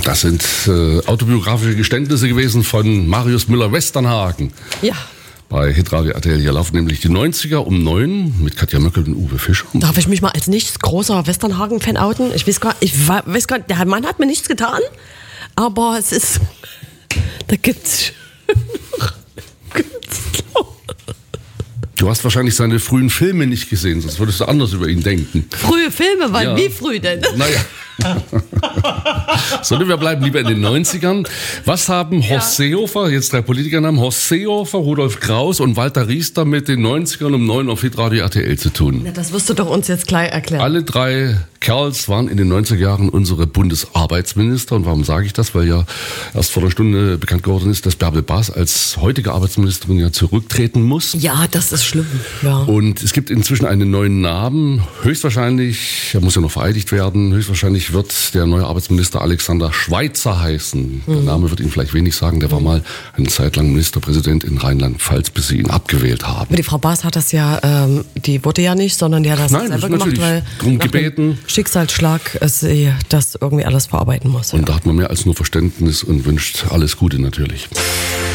Das sind autobiografische Geständnisse gewesen von Marius Müller-Westernhagen. Ja. Bei Hitradio RTL. Hier laufen nämlich die 90er um 9 mit Katja Möckel und Uwe Fischer. Darf ich mich mal als nicht großer Westernhagen-Fan outen? Ich weiß gar nicht, der Mann hat mir nichts getan, aber es ist, da gibt's Du hast wahrscheinlich seine frühen Filme nicht gesehen, sonst würdest du anders über ihn denken. Frühe Filme, Ja. wie früh denn? Naja. Sondern wir bleiben lieber in den 90ern. Was haben Horst Seehofer, jetzt drei Politikernamen, Horst Seehofer, Rudolf Kraus und Walter Riester mit den 90ern um 9 auf Hitradio RTL zu tun? Na, das wirst du doch uns jetzt gleich erklären. Alle drei Kerls waren in den 90er Jahren unsere Bundesarbeitsminister. Und warum sage ich das? Weil ja erst vor einer Stunde bekannt geworden ist, dass Bärbel Baas als heutige Arbeitsministerin ja zurücktreten muss. Ja, das ist schlimm. Ja. Und es gibt inzwischen einen neuen Namen. Höchstwahrscheinlich, er muss ja noch vereidigt werden, höchstwahrscheinlich wird der neue Arbeitsminister Alexander Schweitzer heißen. Der Name wird Ihnen vielleicht wenig sagen. Der war mal eine Zeit lang Ministerpräsident in Rheinland-Pfalz, bis sie ihn abgewählt haben. Aber die Frau Baas hat das ja, die wurde ja nicht, sondern die hat das Nein, selber das ist gemacht, weil drum nach dem gebeten. Schicksalsschlag sie das irgendwie alles verarbeiten muss. Und da hat man mehr als nur Verständnis und wünscht alles Gute natürlich.